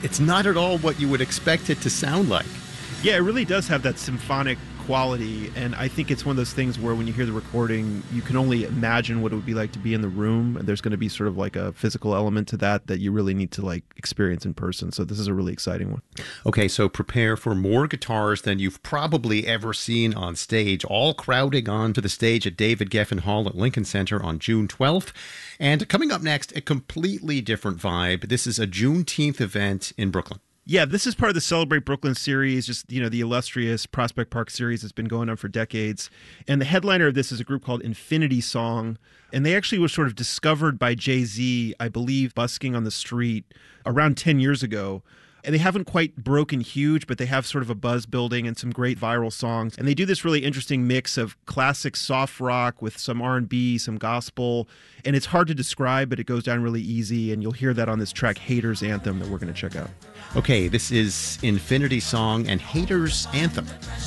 it's not at all what you would expect it to sound like. Yeah, it really does have that symphonic quality, and I think it's one of those things where when you hear the recording, you can only imagine what it would be like to be in the room, and there's going to be sort of like a physical element to that you really need to like experience in person. So this is a really exciting one. Okay, so prepare for more guitars than you've probably ever seen on stage, all crowding onto the stage at David Geffen Hall at Lincoln Center on June 12th. And coming up next, a completely different vibe. This is a Juneteenth event in Brooklyn. Yeah, this is part of the Celebrate Brooklyn series, just, the illustrious Prospect Park series that's been going on for decades. And the headliner of this is a group called Infinity Song. And they actually were sort of discovered by Jay-Z, I believe, busking on the street around 10 years ago. And they haven't quite broken huge, but they have sort of a buzz building and some great viral songs. And they do this really interesting mix of classic soft rock with some R&B, some gospel. And it's hard to describe, but it goes down really easy. And you'll hear that on this track, Haters Anthem, that we're going to check out. Okay, this is Infinity Song and Haters Anthem.